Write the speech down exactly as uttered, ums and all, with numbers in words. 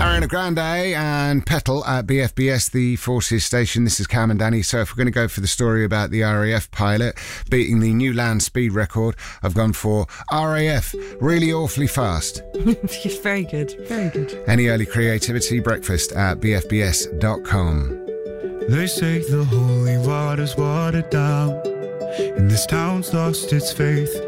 Ariana Grande and Petal at B F B S, the Forces station. This is Cam and Danny. So if we're going to go for the story about the R A F pilot beating the new land speed record, I've gone for R A F, really awfully fast. It's very good, very good. Any early creativity? Breakfast at b f b s dot com. They say the holy water's watered down, and this town's lost its faith.